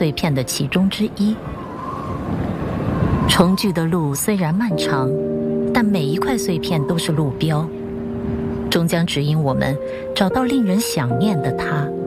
碎片的其中之一。重聚的路虽然漫长，但每一块碎片都是路标，终将指引我们找到令人想念的他。